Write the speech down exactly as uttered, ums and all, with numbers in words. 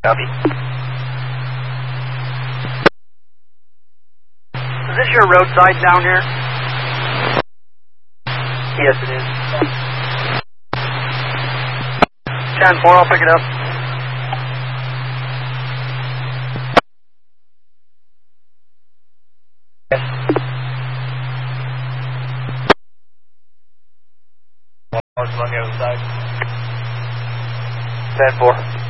Copy. Is this your roadside down here? Yes, it is. ten four, I'll pick it up. Yes. On the other side. ten four.